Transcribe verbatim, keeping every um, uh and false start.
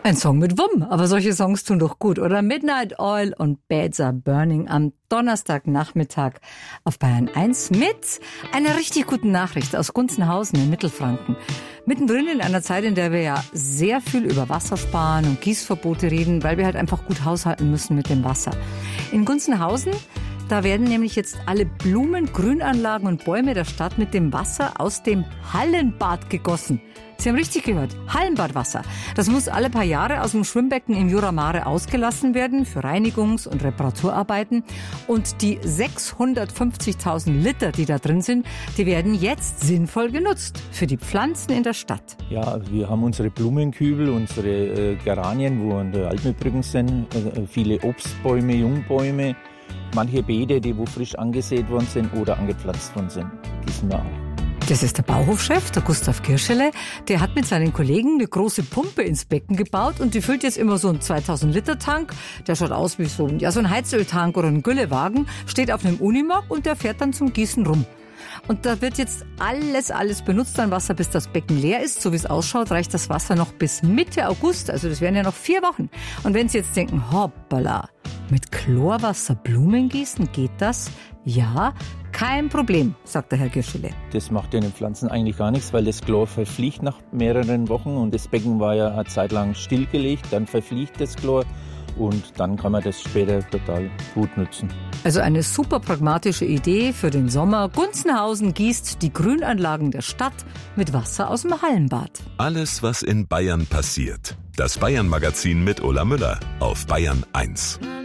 Ein Song mit Wumm, aber solche Songs tun doch gut, oder? Midnight Oil und Beds Are Burning am Donnerstagnachmittag auf Bayern eins mit einer richtig guten Nachricht aus Gunzenhausen in Mittelfranken. Mittendrin in einer Zeit, in der wir ja sehr viel über Wassersparen und Gießverbote reden, weil wir halt einfach gut haushalten müssen mit dem Wasser. In Gunzenhausen, da werden nämlich jetzt alle Blumen, Grünanlagen und Bäume der Stadt mit dem Wasser aus dem Hallenbad gegossen. Sie haben richtig gehört, Hallenbadwasser. Das muss alle paar Jahre aus dem Schwimmbecken im Juramare ausgelassen werden für Reinigungs- und Reparaturarbeiten. Und die sechshundertfünfzigtausend Liter, die da drin sind, die werden jetzt sinnvoll genutzt für die Pflanzen in der Stadt. Ja, wir haben unsere Blumenkübel, unsere äh, Geranien, wo an der Altmühlbrücke sind, äh, viele Obstbäume, Jungbäume, manche Beete, die wo frisch angesät worden sind oder angepflanzt worden sind, gießen wir auch. Das ist der Bauhofchef, der Gustav Kirschele. Der hat mit seinen Kollegen eine große Pumpe ins Becken gebaut und die füllt jetzt immer so einen zweitausend Liter Tank. Der schaut aus wie so, ja, so ein Heizöltank oder ein Güllewagen, steht auf einem Unimog und der fährt dann zum Gießen rum. Und da wird jetzt alles, alles benutzt an Wasser, bis das Becken leer ist. So wie es ausschaut, reicht das Wasser noch bis Mitte August. Also das wären ja noch vier Wochen. Und wenn Sie jetzt denken, hoppala, mit Chlorwasser Blumen gießen, geht das? Ja, kein Problem, sagt der Herr Kirschele. Das macht ja den Pflanzen eigentlich gar nichts, weil das Chlor verfliegt nach mehreren Wochen und das Becken war ja eine Zeit lang stillgelegt, dann verfliegt das Chlor und dann kann man das später total gut nutzen. Also eine super pragmatische Idee für den Sommer. Gunzenhausen gießt die Grünanlagen der Stadt mit Wasser aus dem Hallenbad. Alles, was in Bayern passiert. Das Bayern-Magazin mit Ulla Müller auf Bayern eins.